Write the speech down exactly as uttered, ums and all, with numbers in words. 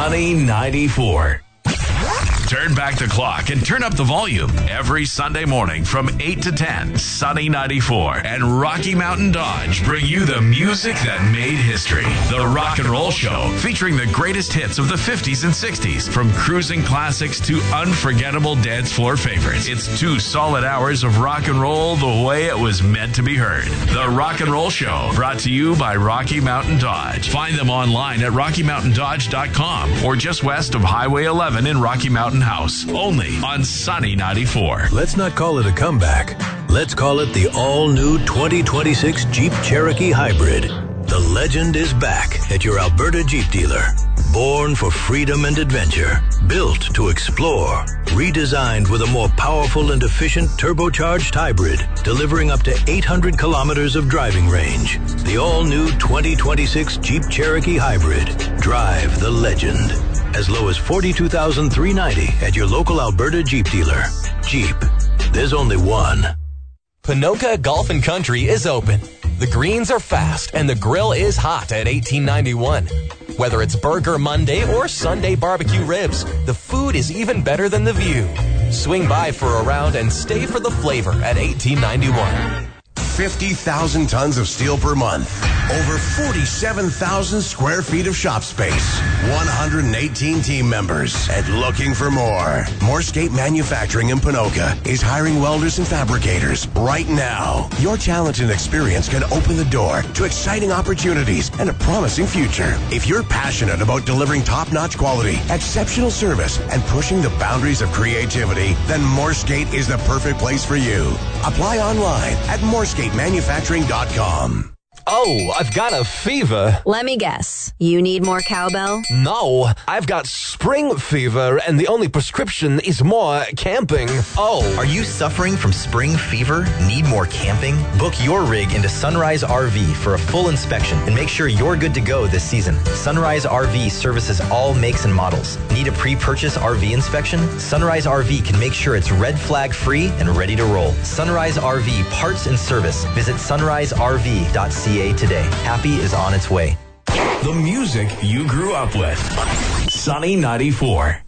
Sunny ninety-four. Turn back the clock and turn up the volume. Every Sunday morning from eight to ten, Sunny ninety-four and Rocky Mountain Dodge bring you the music that made history. The Rock and Roll Show, featuring the greatest hits of the fifties and sixties, from cruising classics to unforgettable dance floor favorites. It's two solid hours of rock and roll the way it was meant to be heard. The Rock and Roll Show, brought to you by Rocky Mountain Dodge. Find them online at rocky mountain dodge dot com or just west of Highway eleven in Rocky Mountain House, only on Sunny ninety-four. Let's not call it a comeback. Let's call it the all-new twenty twenty-six Jeep Cherokee Hybrid. The legend is back at your Alberta Jeep dealer. Born for freedom and adventure, built to explore, redesigned with a more powerful and efficient turbocharged hybrid, delivering up to eight hundred kilometers of driving range. The all-new twenty twenty-six Jeep Cherokee Hybrid. Drive the legend. As low as forty-two thousand three hundred ninety dollars at your local Alberta Jeep dealer. Jeep. There's only one. Ponoka Golf and Country is open. The greens are fast and the grill is hot at eighteen ninety-one. Whether it's Burger Monday or Sunday barbecue ribs, the food is even better than the view. Swing by for a round and stay for the flavor at eighteen ninety-one. fifty thousand tons of steel per month. Over forty-seven thousand square feet of shop space. one hundred eighteen team members. And looking for more. Moorescape Manufacturing in Ponoka is hiring welders and fabricators right now. Your talent and experience can open the door to exciting opportunities and a promising future. If you're passionate about delivering top-notch quality, exceptional service, and pushing the boundaries of creativity, then Moorescape is the perfect place for you. Apply online at moorescape manufacturing dot com. Oh, I've got a fever. Let me guess. You need more cowbell? No, I've got spring fever, and the only prescription is more camping. Oh. Are you suffering from spring fever? Need more camping? Book your rig into Sunrise R V for a full inspection and make sure you're good to go this season. Sunrise R V services all makes and models. Need a pre-purchase R V inspection? Sunrise R V can make sure it's red flag free and ready to roll. Sunrise R V parts and service. Visit sunrise r v dot c a today. Happy is on its way. The music you grew up with. Sunny ninety-four.